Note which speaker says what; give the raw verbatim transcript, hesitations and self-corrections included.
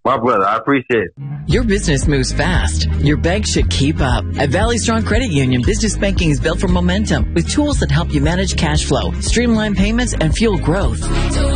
Speaker 1: My brother, I appreciate it.
Speaker 2: Your business moves fast. Your bank should keep up. At Valley Strong Credit Union, business banking is built for momentum with tools that help you manage cash flow, streamline payments, and fuel growth.